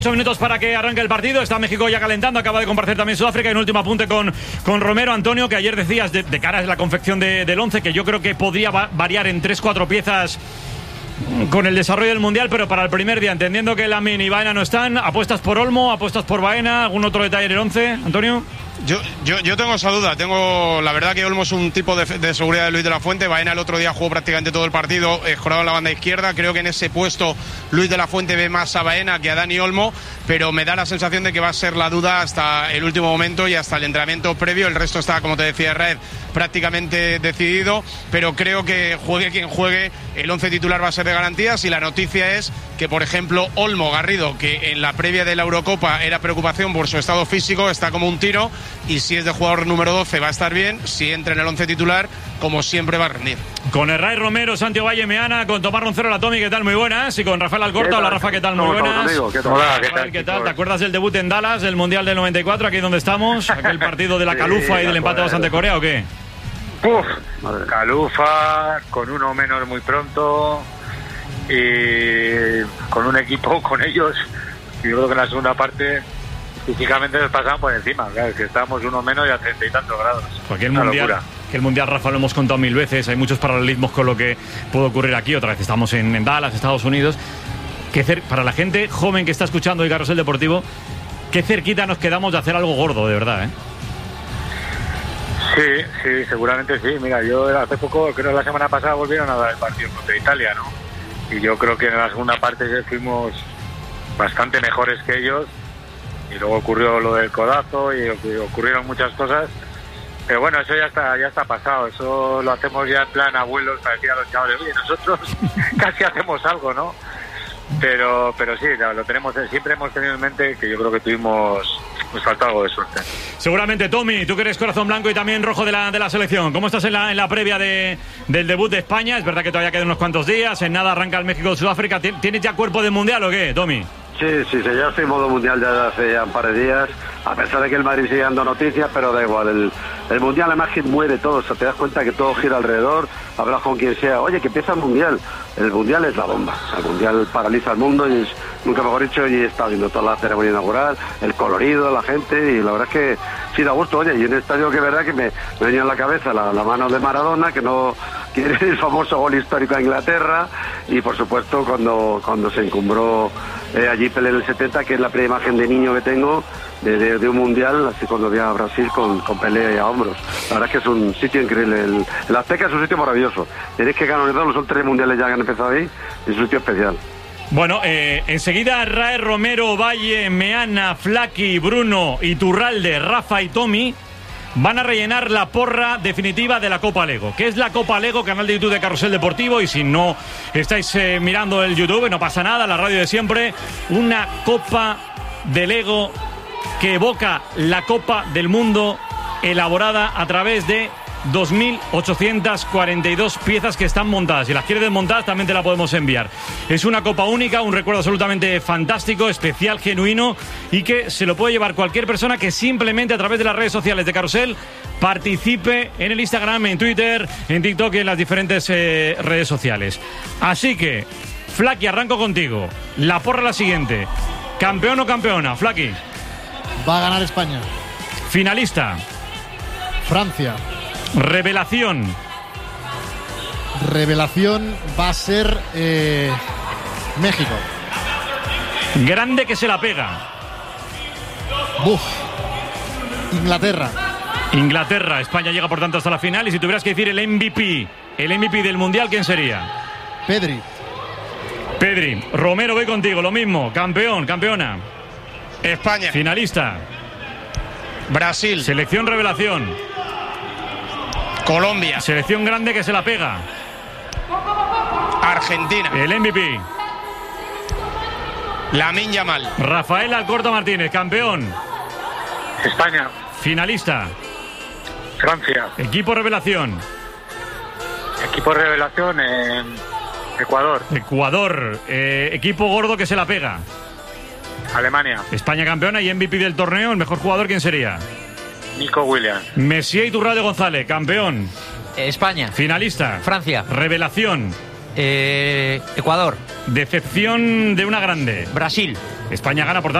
8 minutos para que arranque el partido. Está México ya calentando. Acaba de comparecer también Sudáfrica. Y un último apunte con Romero. Antonio, que ayer decías de cara a la confección del 11, que yo creo que podría variar en 3-4 piezas con el desarrollo del Mundial, pero para el primer día, entendiendo que Lamine y Baena no están, ¿apuestas por Olmo? ¿Apuestas por Baena? ¿Algún otro detalle en el 11, Antonio? Yo tengo esa duda. La verdad que Olmo es un tipo de seguridad de Luis de la Fuente. Baena el otro día jugó prácticamente todo el partido escorado en la banda izquierda. Creo que en ese puesto Luis de la Fuente ve más a Baena que a Dani Olmo, pero me da la sensación de que va a ser la duda hasta el último momento y hasta el entrenamiento previo. El resto está, como te decía Raed, prácticamente decidido, pero creo que juegue quien juegue, el 11 titular va a ser de garantías. Y la noticia es que, por ejemplo, Olmo Garrido, que en la previa de la Eurocopa era preocupación por su estado físico, está como un tiro, y si es de jugador número 12 va a estar bien. Si entra en el 11 titular, como siempre, va a rendir. Con Herray Romero, Santiago Valle Meana, con Tomás Roncero, la Tomi, ¿qué tal? Muy buenas. Y con Rafael Alcorta. Hola, Rafa, ¿qué tal? Muy buenas. Hola, ¿qué tal? ¿Te acuerdas del debut en Dallas, del Mundial del 94, aquí donde estamos? Aquel partido de la Calufa y del empate ante Corea, ¿o qué? Calufa, con uno menos muy pronto y con un equipo con ellos. Yo creo que en la segunda parte físicamente nos pasaban por encima, claro, que estábamos uno menos y a 30 y tantos grados. Cualquier mundial, que el Mundial, Rafa, lo hemos contado 1000 veces, hay muchos paralelismos con lo que puede ocurrir aquí. Otra vez estamos en Dallas, Estados Unidos. Para la gente joven que está escuchando el Carrusel Deportivo, qué cerquita nos quedamos de hacer algo gordo, de verdad, ¿eh? Sí, seguramente sí. Mira, yo hace poco, creo que la semana pasada volvieron a dar el partido contra Italia, ¿no? Y yo creo que en la segunda parte fuimos bastante mejores que ellos. Y luego ocurrió lo del codazo y ocurrieron muchas cosas. Pero bueno, eso ya está pasado. Eso lo hacemos ya en plan abuelos, para decir a los chavales, oye, nosotros casi hacemos algo, ¿no? Pero sí, lo tenemos, siempre hemos tenido en mente que yo creo que nos faltó algo de suerte. Seguramente. Tommy, tú que eres corazón blanco y también rojo de la selección, ¿cómo estás en la previa del debut de España? Es verdad que todavía quedan unos cuantos días, en nada arranca el México-Sudáfrica. ¿Tienes ya cuerpo de mundial o qué, Tommy? Sí, ya estoy en modo mundial desde hace ya un par de días, a pesar de que el Madrid sigue dando noticias, pero da igual, el mundial además que mueve todo, o sea, te das cuenta que todo gira alrededor, hablas con quien sea, oye, que empieza el mundial es la bomba, o sea, el mundial paraliza el mundo y nunca mejor dicho, y he estado viendo toda la ceremonia inaugural, el colorido, la gente, y la verdad es que sí da gusto. Oye, y en un estadio que es verdad que me venía en la cabeza la mano de Maradona, que quiere el famoso gol histórico a Inglaterra, y por supuesto cuando se encumbró allí Pelé en el 70, que es la primera imagen de niño que tengo de un mundial, así cuando vi a Brasil con Pelé a hombros. La verdad es que es un sitio increíble, el Azteca es un sitio maravilloso, tenéis que canonizarlo, son 3 mundiales ya que han empezado ahí, es un sitio especial. Bueno, enseguida Rae, Romero, Valle, Meana, Flaqui, Bruno, Iturralde, Rafa y Tommy van a rellenar la porra definitiva de la Copa Lego. ¿Qué es la Copa Lego? Canal de YouTube de Carrusel Deportivo. Y si no estáis mirando el YouTube, no pasa nada, la radio de siempre. Una Copa de Lego que evoca la Copa del Mundo, elaborada a través de 2.842 piezas que están montadas. Si las quieres desmontar, también te la podemos enviar. Es una copa única, un recuerdo absolutamente fantástico, especial, genuino, y que se lo puede llevar cualquier persona que simplemente a través de las redes sociales de Carrusel participe en el Instagram, en Twitter, en TikTok y en las diferentes redes sociales. Así que, Flaqui, arranco contigo. La porra la siguiente: ¿campeón o campeona, Flaqui? Va a ganar España. Finalista: Francia. Revelación va a ser México. Grande que se la pega. Inglaterra. España llega por tanto hasta la final. Y si tuvieras que decir el MVP del Mundial, ¿quién sería? Pedri. Romero, voy contigo, lo mismo. Campeona. España. Finalista: Brasil. Selección revelación: Colombia. Selección grande que se la pega: Argentina. El MVP: Lamine Yamal. Rafael Alcorta Martínez. Campeón: España. Finalista: Francia. Equipo revelación: Ecuador. Equipo gordo que se la pega: Alemania. España campeona y MVP del torneo. ¿El mejor jugador quién sería? Nico Williams. Messier Iturralde González. Campeón: España. Finalista: Francia. Revelación: Ecuador. Decepción de una grande: Brasil. España gana, por tanto.